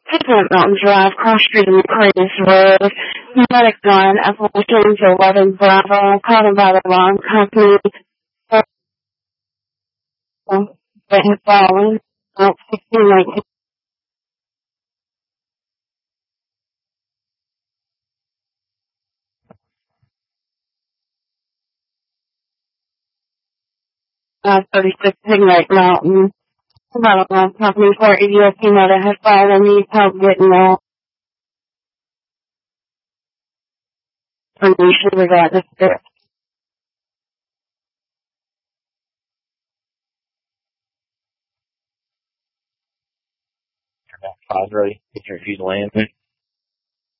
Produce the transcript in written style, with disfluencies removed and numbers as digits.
Pigment Mountain Drive, Cross Street and Curtis Road. Medic 1, Evolutions 11 Bravo, called by the alarm company. That has fallen. 1619. 36 Pigment Mountain. About alarm company for a U.S. female that has fallen and needs help getting out. Information regarding this. Padre, did you refuse land?